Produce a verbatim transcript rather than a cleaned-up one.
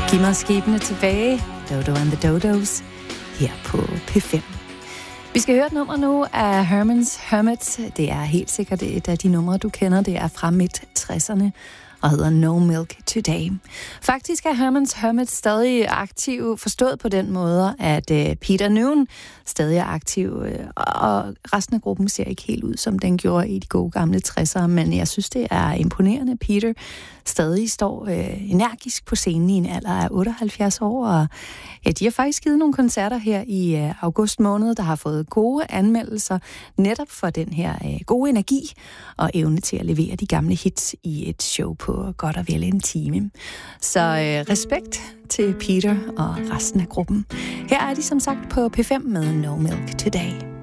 Giv mig skibene tilbage, Dodo and the Dodos, her på P fem. Vi skal høre et nummer nu af Herman's Hermits. Det er helt sikkert et af de numre, du kender. Det er fra midt tresserne og hedder No Milk Today. Faktisk er Herman's Hermits stadig aktiv, forstået på den måde, at uh, Peter Noone stadig er aktiv, uh, og resten af gruppen ser ikke helt ud, som den gjorde i de gode gamle tressere, men jeg synes, det er imponerende. Peter stadig står uh, energisk på scenen i en alder af otteoghalvfjerds år, og ja, de har faktisk givet nogle koncerter her i uh, august måned, der har fået gode anmeldelser, netop for den her uh, gode energi og evne til at levere de gamle hits i et show på godt og vel en time. Så øh, respekt til Peter og resten af gruppen. Her er de som sagt på P fem med No Milk Today.